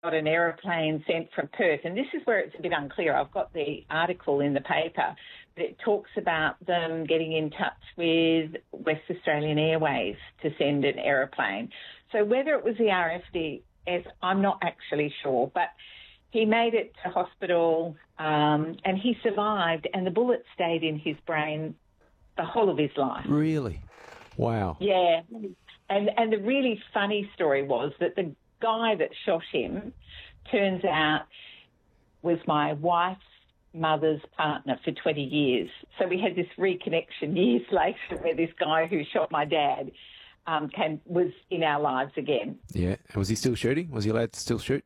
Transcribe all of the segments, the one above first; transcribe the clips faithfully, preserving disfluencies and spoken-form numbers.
got an aeroplane sent from Perth, and this is where it's a bit unclear. I've got the article in the paper, but it talks about them getting in touch with West Australian Airways to send an aeroplane. So whether it was the R F D S, I'm not actually sure, but he made it to hospital um, and he survived, and the bullet stayed in his brain the whole of his life. Really? Wow. Yeah. And and the really funny story was that the guy that shot him, turns out, was my wife's mother's partner for twenty years. So we had this reconnection years later where this guy who shot my dad um, came, was in our lives again. Yeah. And was he still shooting? Was he allowed to still shoot?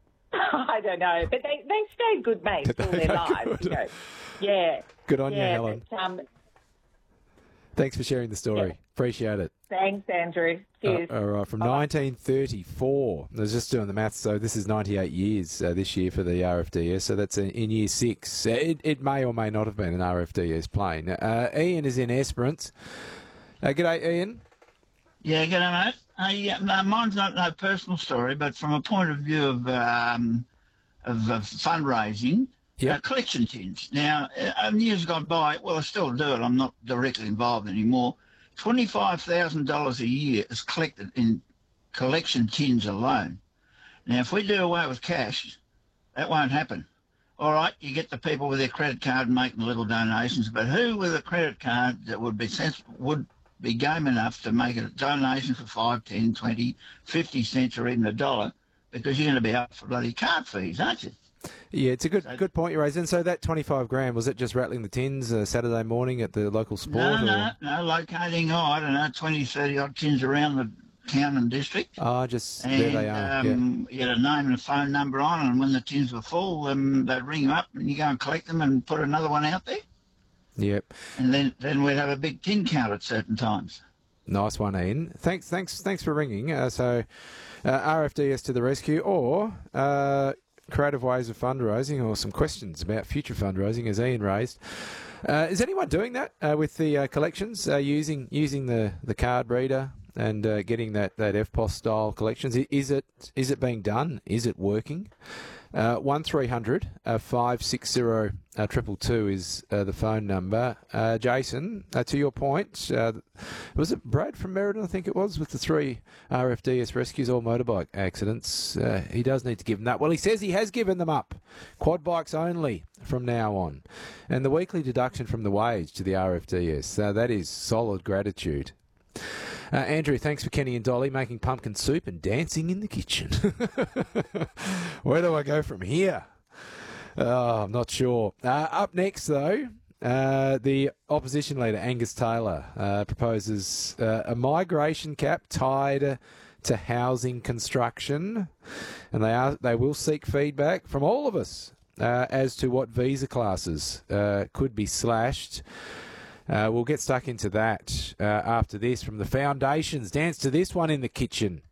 I don't know, but they, they stayed good mates all their lives. You know. Yeah. Good on yeah, you, Helen. But, um, Thanks for sharing the story. Yeah. Appreciate it. Thanks, Andrew. Cheers. Uh, all right, from Bye. nineteen thirty-four. I was just doing the maths, so this is ninety-eight years uh, this year for the R F D S, so that's in, in year six. Uh, It, it may or may not have been an R F D S plane. Uh, Ian is in Esperance. Uh, g'day, Ian. Yeah, g'day, mate. Uh, yeah, no, mine's not no personal story, but from a point of view of um, of, of fundraising, Yep. uh, collection tins. Now, uh, years gone by, well, I still do it. I'm not directly involved anymore. twenty-five thousand dollars a year is collected in collection tins alone. Now, if we do away with cash, that won't happen. All right, you get the people with their credit card making little donations, but who with a credit card that would be sens- would be game enough to make a donation for five, ten, twenty, fifty cents or even a dollar, because you're going to be up for bloody card fees, aren't you? Yeah, it's a good good point you raised. And so that twenty-five grand, was it just rattling the tins uh, Saturday morning at the local sport? No, or? no, no, locating, oh, I don't know, twenty, thirty odd tins around the town and district. Oh, just And there they are. yeah. um, you had a name and a phone number on, and when the tins were full, um, they'd ring you up and you go and collect them and put another one out there. Yep. And then, then we'd have a big tin count at certain times. Nice one, Ian. Thanks, thanks, thanks for ringing. Uh, so, uh, R F D S to the rescue, or uh, creative ways of fundraising, or some questions about future fundraising, as Ian raised. Uh, is anyone doing that uh, with the uh, collections, uh, using using the, the card reader and uh, getting that, that F P O S style collections? Is it is it being done? Is it working? Uh, one three hundred five six zero triple two is uh, the phone number. Uh, Jason, uh, to your point, uh, was it Brad from Meriden, I think it was, with the three R F D S rescues, all motorbike accidents? Uh, he does need to give them that. Well, he says he has given them up. Quad bikes only from now on. And the weekly deduction from the wage to the R F D S. Uh, that is solid gratitude. Uh, Andrew, thanks for Kenny and Dolly making pumpkin soup and dancing in the kitchen. Where do I go from here? Oh, I'm not sure. Uh, up next, though, uh, the opposition leader, Angus Taylor, uh, proposes uh, a migration cap tied to housing construction. And they are they will seek feedback from all of us uh, as to what visa classes uh, could be slashed. Uh, we'll get stuck into that uh, after this. From the Foundations, dance to this one in the kitchen.